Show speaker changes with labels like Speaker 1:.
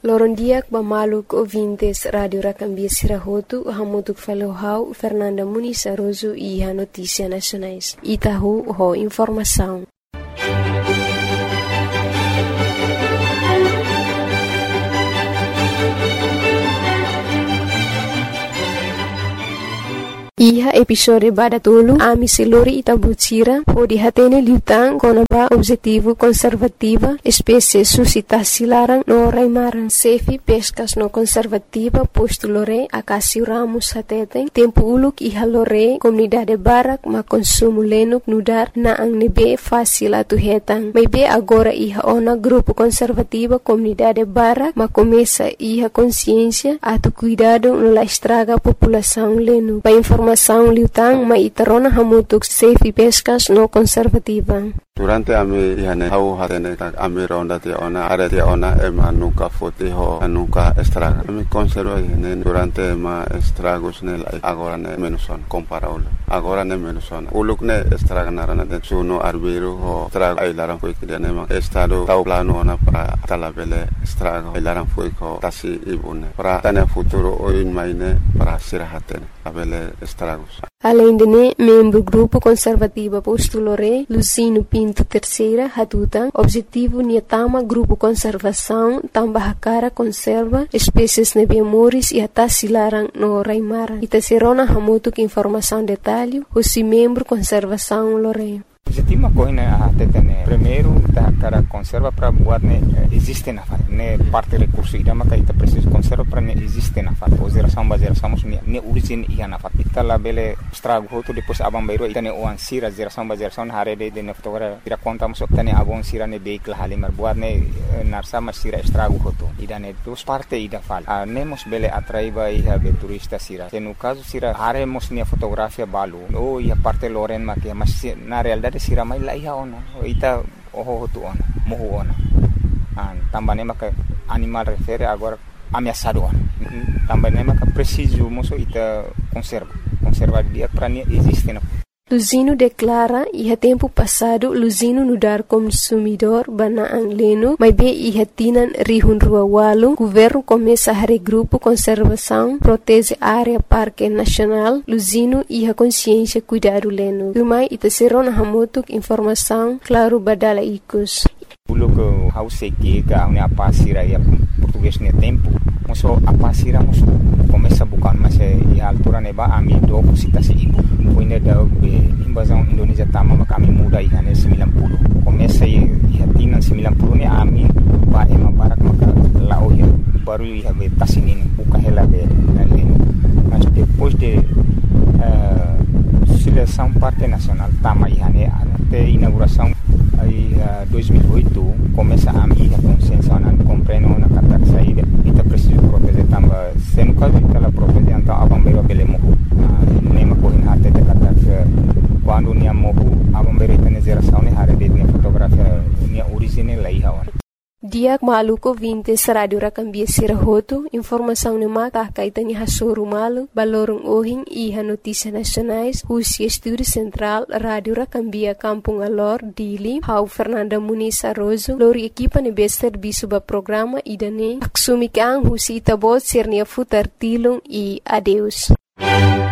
Speaker 1: Loron diak bamaluk ouvintes Radio Racambia Sirahotu, hamutuk falohau Fernanda Muniz Aroso e a Notícia Nacionais. Itahu ho informação. Iha episode badatulu ami silori itabutira ho dihatene liutang konaba objetivo conservativa espécie suscitasi larang no raimaran sefi pescas no conservativa posto lore akasi ramus hateten tempo uluk iha lore comunidade barak ma consumo lenuk nudar na ang nebe fácil atu hetang maybe agora iha ona grupo conservativa comunidade barak ma começa iha consciência atu cuidado no la estraga população lenu pa informação liutang maitarona hamutuk safe pescas no conservativa.
Speaker 2: Durante ami ihane hau hatene ami ronda te ona are te ona ema nuka fote ho nuka estraga. Ami conserva ihane durante ema estragos nel agora ne menuson comparable. Agora ne menuson. Uluk ne estraga narana de suno arbiro ho estraga ailaran foi que ne ma estado tau plano ona para talabele estraga ailaran foi ko tasi ibune. Para tane futuro oin maine para sirahatene abele estragos.
Speaker 1: Além de membro grupo conservativa postulore Lucino Pinto terceira hatutan objetivo niatama grupo conservação tambah cara conserva espécies nebemoris e atasilarang no raimara itaserona hamutuk informação detalhe o membro conservação lore.
Speaker 3: Objetivo corrina a tetene primeiro da cara conserva para buat ne existe na fat ne parte recurso ida maka ita preciso conserva para ne existe na fat o geração ne origin ia na fat ita la bele estrago hoto depois abang bairo ita ne oan sira geração hare de ne fotogra ira conta mas tane abon sira ne veículo halimar buat ne narsa mas sira estrago hoto ida ne dos parte ida fal nemos bele atraiba ia be turista sira no caso sira hare mos ne fotografia balu o ia parte loren ma que mas na realidade sira mai la iha ona ita oho tu ona mohu ona tambane maka animal refere agora ameaçado ona tambane maka preciso moço ita conserva dia para nem existe na
Speaker 1: Luzino declara iha tempo passado Luzino nudar consumidor banaang leno mas be iha tinan rihun rua walu governo começa a regrupo conservação protege área parque nacional Luzino iha consciência cuidado leno rumai ita serona hamutuk informação claro badala ikus
Speaker 3: Uluk hause que ga apa sira ya português ne tempo moso apa sira moso começa bukan mas ya altura neba ami do citasi ibu puine da invasão Indonésia tama kami muda ihane 90 começa ya tinan 90 ne ami ba ema barak maka lao ya baru ya tasinin buka hela be mas depois de seleção parque nacional tama ihane até inauguração aí 2008 começa a minha consciência na compreendo na carta saída e tá preciso proteger também se no caso ela proteger então abambeiro bele mohu nema corrin até de carta quando nia mohu abambeiro tem geração ne hare de fotografia nia original lá ia
Speaker 1: Diak maluko vintes Radio Racambia Sirahotu, informação ne mata kaitani hasoru malu, balorong ohing iha notícia nacionais, husi estúdio central Radio Racambia Kampung Alor, Dili, hau Fernanda Muniz Aroso, lori equipa ne bester bisuba programa idane, aksumi kang husi itabot sernia futar tilung e adeus.